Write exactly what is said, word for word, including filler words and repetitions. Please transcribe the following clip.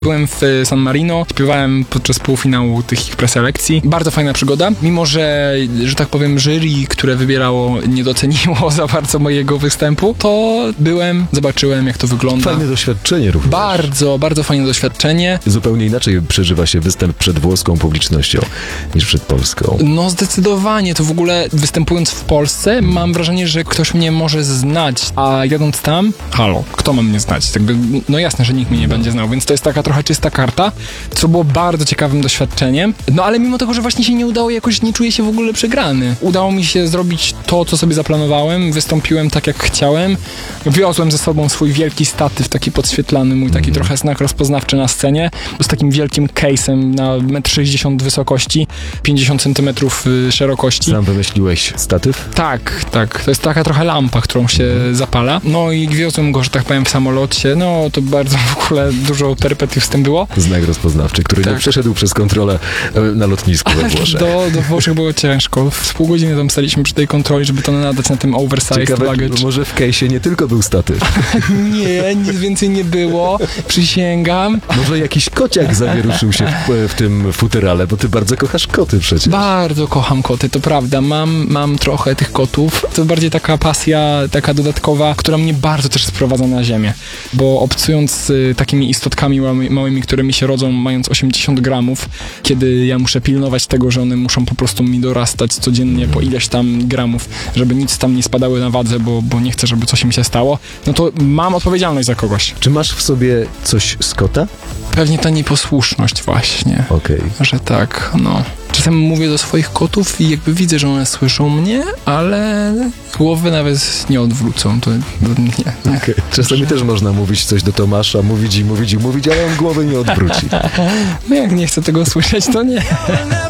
Byłem w San Marino, śpiewałem podczas półfinału tych ich preselekcji. Bardzo fajna przygoda, mimo że, że tak powiem, jury, które wybierało, nie doceniło za bardzo mojego występu, to byłem, zobaczyłem, jak to wygląda. Fajne doświadczenie również. Bardzo, bardzo fajne doświadczenie. Zupełnie inaczej przeżywa się występ przed włoską publicznością niż przed polską. No zdecydowanie, to w ogóle występując w Polsce, mam wrażenie, że ktoś mnie może znać, a jadąc tam, halo, kto ma mnie znać? Jakby, no jasne, że nikt mnie nie będzie znał, więc to jest taka trochę czysta karta, co było bardzo ciekawym doświadczeniem. No ale mimo tego, że właśnie się nie udało, jakoś nie czuję się w ogóle przegrany. Udało mi się zrobić to, co sobie zaplanowałem, wystąpiłem tak, jak chciałem. Wiozłem ze sobą swój wielki statyw, taki podświetlany, mój taki mm. trochę znak rozpoznawczy na scenie, z takim wielkim case'em na metr sześćdziesiąt wysokości, pięćdziesiąt centymetrów szerokości. Sam wymyśliłeś statyw? Tak, tak. To jest taka trochę lampa, którą się zapala. No i wiozłem go, że tak powiem, w samolocie. No to bardzo w ogóle dużo perypetii z tym było. Znak rozpoznawczy, który tak. nie przeszedł przez kontrolę na lotnisku we Włoszech. Do, do Włoszech było ciężko. Z pół godziny tam staliśmy przy tej kontroli, żeby to nadać na tym oversized Ciekawe, luggage. Może w case'ie nie tylko był statyw. Nie, nic więcej nie było. Przysięgam. Może jakiś kociak zawieruszył się w, w tym futerale, bo ty bardzo kochasz koty przecież. Bardzo kocham koty, to prawda. Mam, mam trochę tych kotów. To bardziej taka pasja, taka dodatkowa, która mnie bardzo też sprowadza na ziemię. Bo obcując z takimi istotkami małymi, małymi, które mi się rodzą, mając osiemdziesiąt gramów, kiedy ja muszę pilnować tego, że one muszą po prostu mi dorastać codziennie po ileś tam gramów, żeby nic tam nie spadały na wadze, bo, bo nie chcę, żeby coś im się stało, no to mam odpowiedzialność za kogoś. Czy masz w sobie coś z kota? Pewnie ta nieposłuszność właśnie. Okej. Okay. Że tak, no. Czasem mówię do swoich kotów i jakby widzę, że one słyszą mnie, ale głowy nawet nie odwrócą. To, to nie, nie. Okay. Czasami też można mówić coś do Tomasza, mówić i mówić i mówić, ale on głowy nie odwróci. No jak nie chce tego słyszeć, to nie.